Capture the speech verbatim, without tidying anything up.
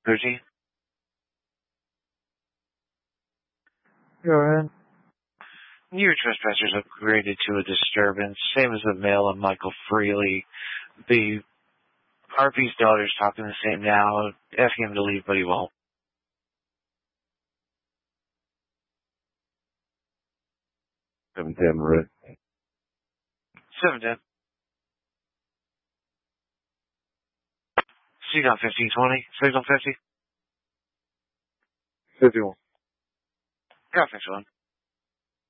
thirteen. Go ahead. Your trespassers upgraded to a disturbance, same as the male and Michael Freely. The R P's daughter's talking the same now, asking him to leave, but he won't. seven ten, Rick. seven ten. Signal fifteen twenty. Signal fifty. fifty-one. Got fifty-one.